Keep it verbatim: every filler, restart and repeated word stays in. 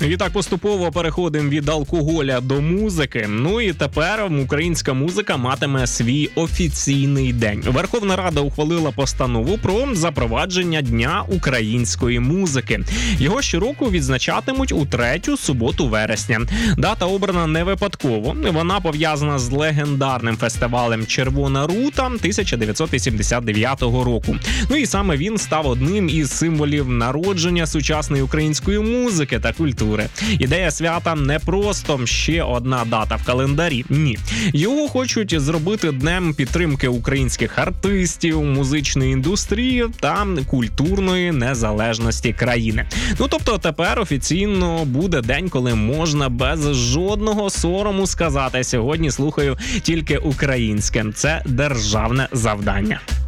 І так поступово переходимо від алкоголя до музики. Ну і тепер українська музика матиме свій офіційний день. Верховна Рада ухвалила постанову про запровадження Дня української музики. Його щороку відзначатимуть у третю суботу вересня. Дата обрана не випадково. Вона пов'язана з легендарним фестивалем «Червона рута» тисяча дев'ятсот вісімдесят дев'ятого року. Ну і саме він став одним із символів народження сучасної української музики та культури. Ідея свята не просто ще одна дата в календарі. Ні. Його хочуть зробити днем підтримки українських артистів, музичної індустрії та культурної незалежності країни. Ну тобто тепер офіційно буде день, коли можна без жодного сорому сказати: сьогодні слухаю тільки українське. Це державне завдання.